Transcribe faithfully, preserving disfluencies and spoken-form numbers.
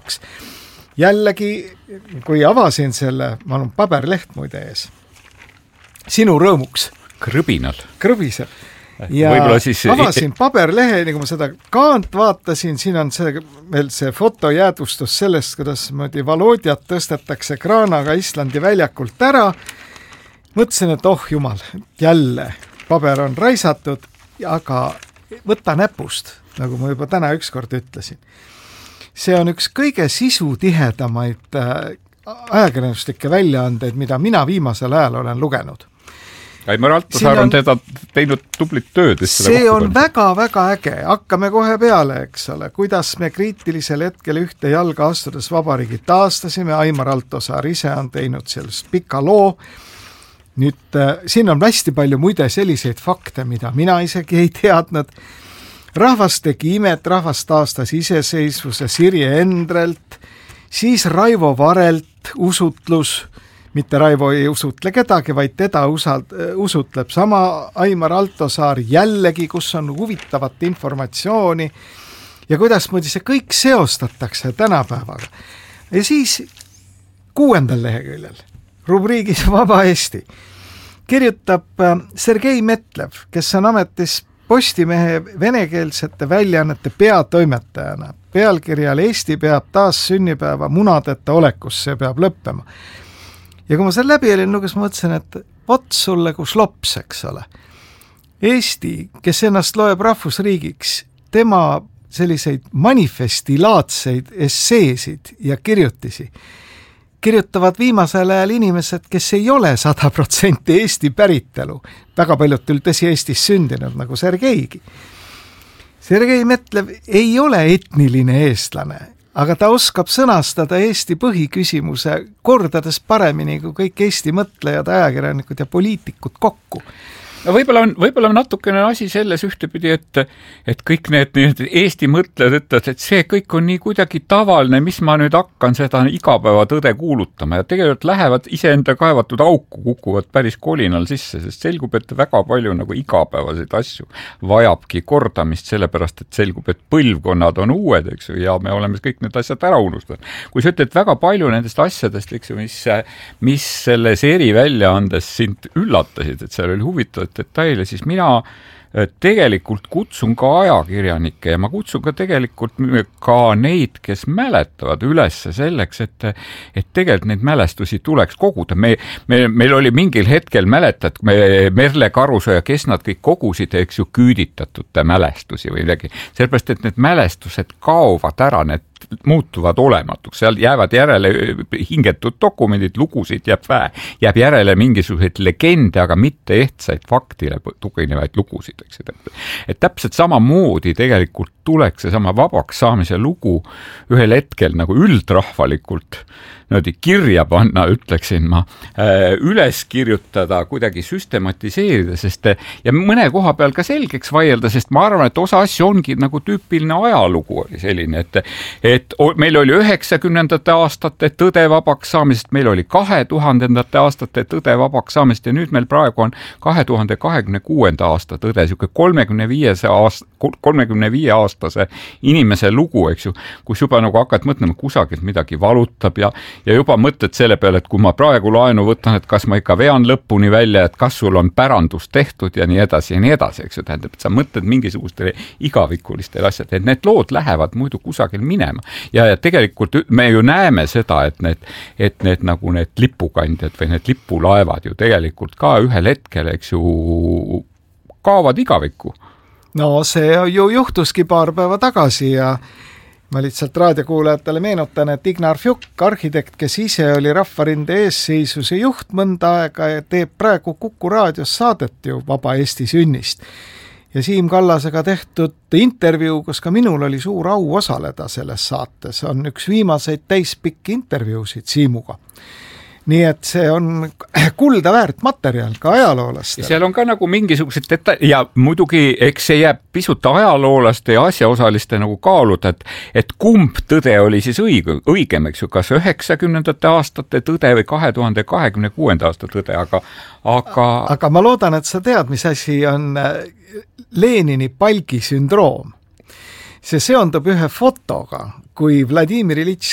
teemaks. Jällegi, kui avasin selle, ma olen paberleht muide ees, sinu rõõmuks. Krõbinal. Krõbisel. Ja siis... avasin paberlehe, nagu ma seda kaant vaatasin, siin on see, veel see fotojäädvustus sellest, kuidas mõdi Valodjat tõstetakse kraanaga Islandi väljakult ära. Mõtlesin, et oh jumal, jälle paber on raisatud, aga võta näpust, nagu ma juba täna ükskord ütlesin. See on üks kõige sisutihedamaid ajakirjanduslikke väljaandeid, mida mina viimasel ajal olen lugenud. Aimar Altosaar on, on teda teinud tublit tööd. See on väga-väga äge. Hakkame kohe peale, eks ole. Kuidas me kriitilisel hetkel ühte jalga astudes vabariigi taastasime. Aimar Altosaar ise on teinud sellest pika loo. Nüüd äh, siin on hästi palju muide selliseid fakte, mida mina isegi ei teadnud. Rahvas tegi imet, rahvas taastas iseseisvuse Sirje Endrelt, siis Raivo Varelt usutlus, mitte Raivo ei usutle kedagi, vaid teda usald, usutleb sama Aimar Altosaar jällegi, kus on huvitavat informatsiooni ja kuidas muidu see kõik seostatakse tänapäevaga. Ja siis kuuendal leheküljel rubriigis Vaba Eesti kirjutab Sergei Metlev, kes on ametis Postimehe venekeelsete väljaannete peatoimetajana. Pealkirjal Eesti peab taas sünnipäeva munadeta olekus, see peab lõppema. Ja kui ma selle läbi olin, luges, ma mõtlesin, et vot sulle kus lops, eks ole. Eesti, kes ennast loeb rahvusriigiks, tema selliseid manifestilaatseid esseesid ja kirjutisi kirjutavad viimasel ajal inimesed, kes ei ole sada protsenti Eesti päritelu. Väga paljud küll tõsi Eestis sündinud, nagu Sergeigi. Sergei Metlev ei ole etniline eestlane, aga ta oskab sõnastada Eesti põhiküsimuse kordades paremini kui kõik Eesti mõtlejad, ajakirjanikud ja poliitikud kokku. No võib-olla on, võib-olla on natukene asi selles ühtepidi, et, et kõik need, need Eesti mõtlejad ütlevad, et see kõik on nii kuidagi tavaline, mis ma nüüd hakkan seda igapäeva tõde kuulutama ja tegelikult lähevad iseenda kaevatud auku, kukuvad päris kolinal sisse, sest selgub, et väga palju nagu igapäevaseid asju vajabki kordamist, sellepärast, et selgub, et põlvkonnad on uued, eks ju, ja me oleme kõik need asjad ära unustanud. Kui sa ütled väga palju nendest asjadest, eks ju, mis, mis selles eriväljaandes sind üllatasid, et seal oli huvitav detaile, siis mina tegelikult kutsun ka ajakirjanikke ja ma kutsun ka tegelikult ka neid, kes mäletavad üles selleks, et, et tegelikult neid mälestusi tuleks koguda. Me, me, meil oli mingil hetkel mäletad, me Merle Karusoo ja kes nad kõik kogusid, eks ju, küüditatute mälestusi või midagi. Sellepärast, et need mälestused kaovad ära, need muutuvad olematuks, seal jäävad järele hingetud dokumendid, lugusid jääb vähe, jääb järele mingisuguseid legende, aga mitte ehtsaid faktile tuginevaid lugusid, eks. Et täpselt samamoodi tegelikult tuleks see sama vabaks saamise lugu ühel hetkel nagu üldrahvalikult niimoodi kirja panna, ütleksin ma, üles kirjutada, kuidagi süstematiseerida, sest ja mõne koha peal ka selgeks vaielda, sest ma arvan, et osa asju ongi nagu tüüpiline ajalugu oli selline, et, et meil oli üheksakümnendate aastate tõde vabaks saamisest, meil oli kahe tuhandendate aastate tõde vabaks saamisest ja nüüd meil praegu on kahe tuhande kahekümne kuuenda aasta tõde, siuke kolmekümne viie aasta, kolmekümne viie aastase inimese lugu, eks ju, kus juba nagu hakkad mõtlema, kusagilt midagi valutab ja ja juba mõtled selle peale, et kui ma praegu laenu võtan, et kas ma ikka vean lõpuni välja, et kas sul on pärandus tehtud ja nii edasi ja nii edasi, eks ju, tähendab, et sa mõtled mingisugustele igavikulistele asjad, et need lood lähevad muidu kusagil minema. Ja, ja tegelikult me ju näeme seda, et need, et need nagu need lipukandjad või need lipulaevad ju tegelikult ka ühel hetkel, eks ju, kaovad igavikku. No see ju juhtuski paar päeva tagasi ja ma lihtsalt raadiokuulajatele meenutan, et Ignar Fjuk, arhitekt, kes ise oli Rahvarinde eesseisuse juht mõnda aega ja teeb praegu Kuku raadios saadet ju Vaba Eesti sünnist. Ja Siim Kallasega tehtud intervjuu, kus ka minul oli suur au osaleda selles saates, on üks viimaseid täispikki intervjuusid Siimuga. Nii et see on kulda väärt materjal ka ajaloolastele. Seal on ka nagu mingisugused detail ja muidugi eks see jääb pisut ajaloolaste ja asjaosaliste nagu kaaluda, et, et kumb tõde oli siis õige, õigem, eks ju, kas üheksakümnendate aastate tõde või kahe tuhande kahekümne kuuenda aasta tõde, aga, aga... aga ma loodan, et sa tead, mis asi on Lenini palgi sündroom. See seondub ühe fotoga, kui Vladimir Ilitš